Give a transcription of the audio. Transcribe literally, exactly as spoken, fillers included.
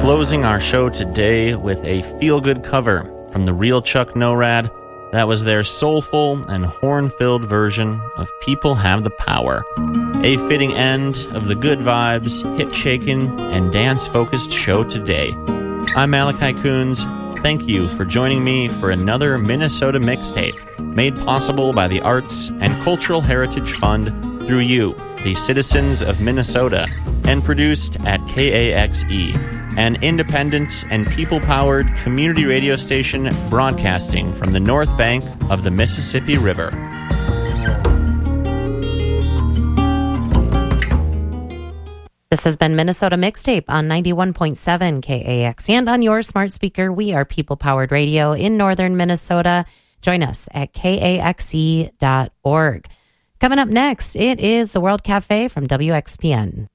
Closing our show today with a feel-good cover from the real Chuck Norad. That was their soulful and horn-filled version of People Have the Power. A fitting end of the good vibes, hip-shaking, and dance-focused show today. I'm Malachi Coons. Thank you for joining me for another Minnesota mixtape, made possible by the Arts and Cultural Heritage Fund through you, the citizens of Minnesota, and produced at K A X E, an independent and people-powered community radio station broadcasting from the North Bank of the Mississippi River. This has been Minnesota Mixtape on ninety-one point seven K A X and on your smart speaker. We are people-powered radio in northern Minnesota. Join us at K A X E dot org. Coming up next, it is the World Cafe from W X P N.